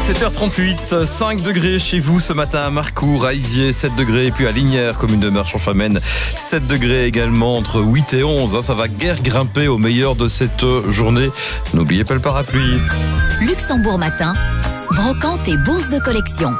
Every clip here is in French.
7h38, 5 degrés chez vous ce matin à Marcourt, à Izier 7 degrés, et puis à Lignières, commune de Marche-en-Famenne, 7 degrés également, entre 8 et 11. Ça va guère grimper au meilleur de cette journée. N'oubliez pas le parapluie. Luxembourg matin, brocante et bourse de collection.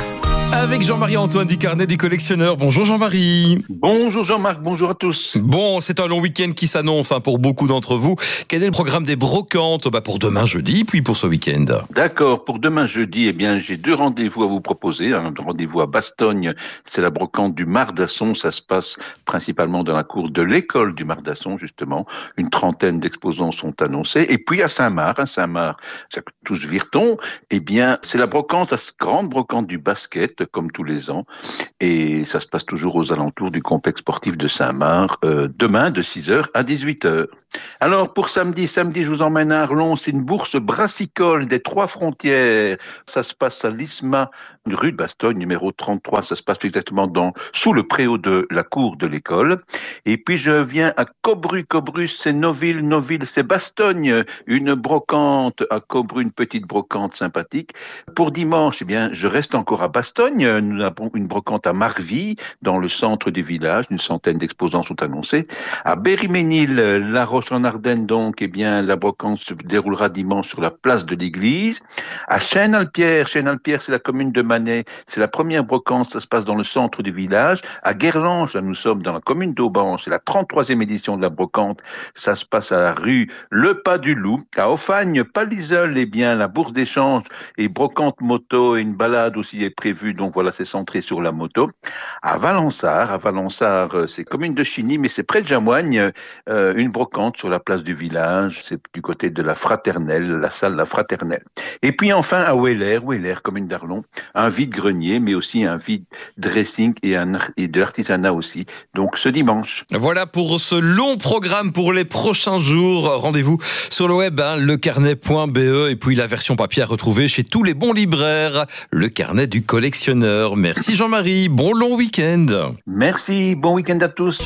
Avec Jean-Marie Antoine Dicarnet des collectionneurs. Bonjour Jean-Marie. Bonjour Jean-Marc, bonjour à tous. Bon, c'est un long week-end qui s'annonce pour beaucoup d'entre vous. Quel est le programme des brocantes pour demain jeudi, puis pour ce week-end? D'accord, pour demain jeudi, j'ai deux rendez-vous à vous proposer. Un rendez-vous à Bastogne, c'est la brocante du Mardasson. Ça se passe principalement dans la cour de l'école du Mardasson, justement. Une trentaine d'exposants sont annoncés. Et puis à Saint-Marc, ça touche Virton, c'est la brocante, la grande brocante du basket, comme tous les ans, et ça se passe toujours aux alentours du complexe sportif de Saint-Marc, demain de 6h à 18h. Alors pour samedi, je vous emmène à Arlon, c'est une bourse brassicole des Trois Frontières. Ça se passe à l'ISMA, rue de Bastogne, numéro 33. Ça se passe exactement sous le préau de la cour de l'école. Et puis je viens à Cobru, c'est Noville, c'est Bastogne, une brocante à Cobru, une petite brocante sympathique. Pour dimanche, je reste encore à Bastogne. Nous avons une brocante à Marville, dans le centre du village. Une centaine d'exposants sont annoncés. À Berry-Ménil, La Roche-en-Ardenne, la brocante se déroulera dimanche sur la place de l'église. À Chêne-Alpierre, c'est la commune de Manet. C'est la première brocante, ça se passe dans le centre du village. À Guerlange, là, nous sommes dans la commune d'Auban. C'est la 33e édition de la brocante. Ça se passe à la rue Le Pas du Loup. À Offagne, Palisol, la bourse d'échange et brocante moto et une balade aussi est prévue. Donc voilà, c'est centré sur la moto. À Valensart, c'est commune de Chigny, mais c'est près de Jamoigne, une brocante sur la place du village. C'est du côté de la Fraternelle, la salle La Fraternelle. Et puis enfin à Ouéler, commune d'Arlon, un vide-grenier, mais aussi un vide-dressing et de l'artisanat aussi. Donc ce dimanche. Voilà pour ce long programme pour les prochains jours. Rendez-vous sur le web, lecarnet.be, et puis la version papier à retrouver chez tous les bons libraires. Le carnet du collectionneur. Merci Jean-Marie, bon long week-end. Merci, bon week-end à tous.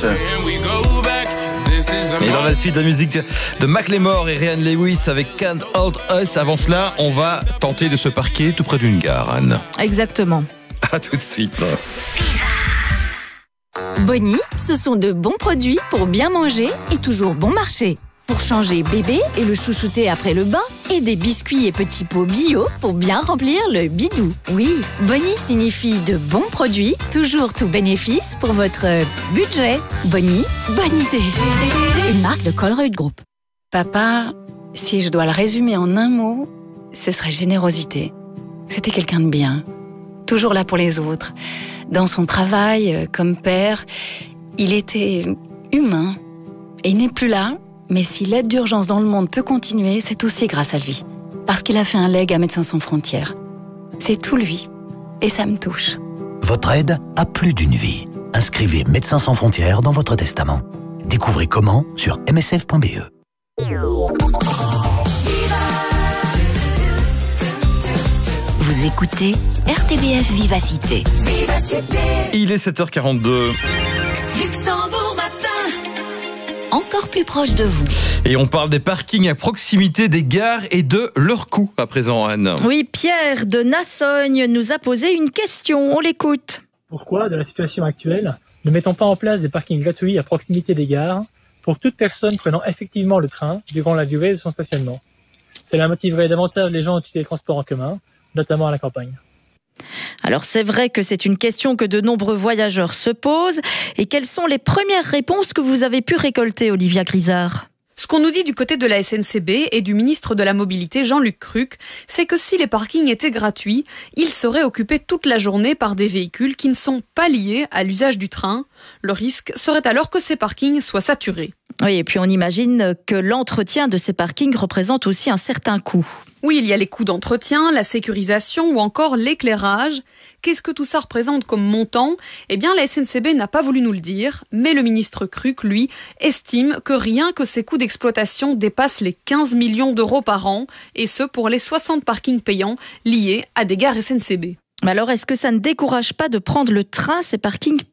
Et dans la suite de la musique de Macklemore et Ryan Lewis avec Can't Hold Us. Avant cela, on va tenter de se parquer tout près d'une gare, Anne. Exactement. À tout de suite. Bonnie, ce sont de bons produits pour bien manger et toujours bon marché. Pour changer bébé et le chouchouter après le bain, et des biscuits et petits pots bio pour bien remplir le bidou. Oui, Bonnie signifie de bons produits, toujours tout bénéfice pour votre budget. Bonnie, bonne idée. Une marque de Colruyt Group. Papa, si je dois le résumer en un mot, ce serait générosité. C'était quelqu'un de bien, toujours là pour les autres. Dans son travail, comme père, il était humain. Et il n'est plus là. Mais si l'aide d'urgence dans le monde peut continuer, c'est aussi grâce à lui. Parce qu'il a fait un leg à Médecins sans frontières. C'est tout lui. Et ça me touche. Votre aide a plus d'une vie. Inscrivez Médecins sans frontières dans votre testament. Découvrez comment sur msf.be. Vous écoutez RTBF Vivacité. Il est 7h42. Luxembourg matin. Encore plus proche de vous. Et on parle des parkings à proximité des gares et de leur coût à présent, Anne. Oui, Pierre de Nassogne nous a posé une question. On l'écoute. Pourquoi, dans la situation actuelle, ne mettons pas en place des parkings gratuits à proximité des gares pour toute personne prenant effectivement le train durant la durée de son stationnement? Cela motiverait davantage les gens à utiliser les transports en commun, notamment à la campagne. Alors c'est vrai que c'est une question que de nombreux voyageurs se posent. Et quelles sont les premières réponses que vous avez pu récolter, Olivia Grisard ? Ce qu'on nous dit du côté de la SNCB et du ministre de la Mobilité, Jean-Luc Cruc, c'est que si les parkings étaient gratuits, ils seraient occupés toute la journée par des véhicules qui ne sont pas liés à l'usage du train. Le risque serait alors que ces parkings soient saturés. Oui, et puis on imagine que l'entretien de ces parkings représente aussi un certain coût. Oui, il y a les coûts d'entretien, la sécurisation ou encore l'éclairage. Qu'est-ce que tout ça représente comme montant ? Eh bien, la SNCB n'a pas voulu nous le dire, mais le ministre Cruc, lui, estime que rien que ces coûts d'exploitation dépassent les 15 millions d'euros par an, et ce pour les 60 parkings payants liés à des gares SNCB. Mais alors, est-ce que ça ne décourage pas de prendre le train, ces parkings payants ?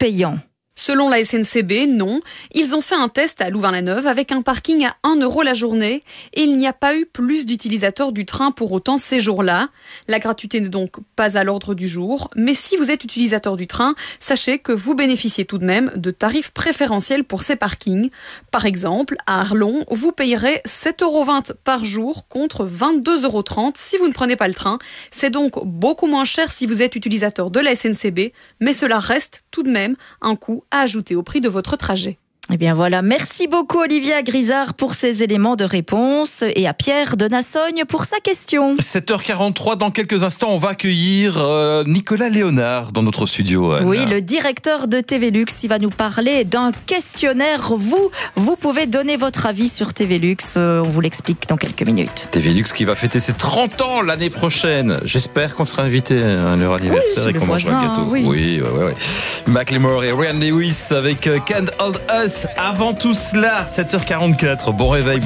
Selon la SNCB, non. Ils ont fait un test à Louvain-la-Neuve avec un parking à 1 € la journée et il n'y a pas eu plus d'utilisateurs du train pour autant ces jours-là. La gratuité n'est donc pas à l'ordre du jour, mais si vous êtes utilisateur du train, sachez que vous bénéficiez tout de même de tarifs préférentiels pour ces parkings. Par exemple, à Arlon, vous payerez 7,20 € par jour contre 22,30 € si vous ne prenez pas le train. C'est donc beaucoup moins cher si vous êtes utilisateur de la SNCB, mais cela reste tout de même un coût à ajouter au prix de votre trajet. Eh bien voilà, merci beaucoup Olivia Grisard pour ces éléments de réponse et à Pierre de Nassogne pour sa question. 7h43, dans quelques instants, on va accueillir Nicolas Léonard dans notre studio. Anne. Oui, le directeur de TV Lux, il va nous parler d'un questionnaire. Vous pouvez donner votre avis sur TV Lux, on vous l'explique dans quelques minutes. TV Lux qui va fêter ses 30 ans l'année prochaine. J'espère qu'on sera invité à leur anniversaire et qu'on mangera un gâteau. Oui. Macklemore et Ryan Lewis avec Can't Hold Us. Avant tout cela, 7h44, bon réveil.